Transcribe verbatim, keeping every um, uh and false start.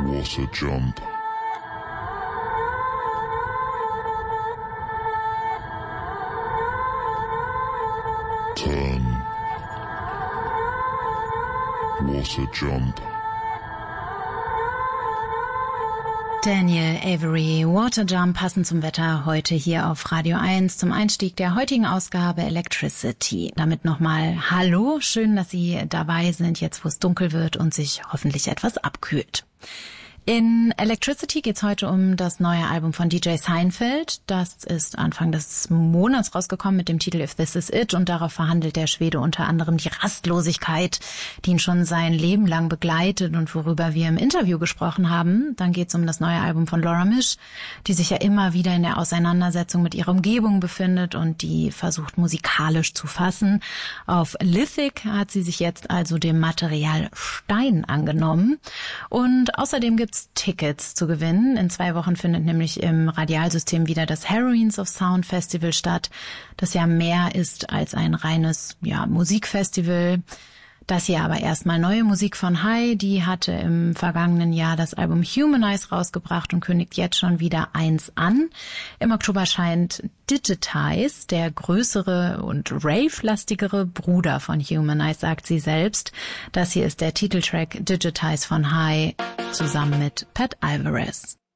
What a jump. Turn. What a jump. Daniel Avery, Water Jump, passend zum Wetter heute hier auf Radio eins zum Einstieg der heutigen Ausgabe Electricity. Damit nochmal Hallo, schön, dass Sie dabei sind, jetzt wo es dunkel wird und sich hoffentlich etwas abkühlt. In Electricity geht's heute um das neue Album von D J Seinfeld. Das ist Anfang des Monats rausgekommen mit dem Titel If This Is It und darauf verhandelt der Schwede unter anderem die Rastlosigkeit, die ihn schon sein Leben lang begleitet und worüber wir im Interview gesprochen haben. Dann geht's um das neue Album von Laura Misch, die sich ja immer wieder in der Auseinandersetzung mit ihrer Umgebung befindet und die versucht musikalisch zu fassen. Auf Lithic hat sie sich jetzt also dem Material Stein angenommen und außerdem gibt's Tickets zu gewinnen. In zwei Wochen findet nämlich im Radialsystem wieder das Heroines of Sound Festival statt, das ja mehr ist als ein reines ja, Musikfestival. Das hier aber erstmal neue Musik von Hai, die hatte im vergangenen Jahr das Album Humanize rausgebracht und kündigt jetzt schon wieder eins an. Im Oktober scheint Digitize, der größere und rave-lastigere Bruder von Humanize, sagt sie selbst. Das hier ist der Titeltrack Digitize von Hai zusammen mit Pat Alvarez.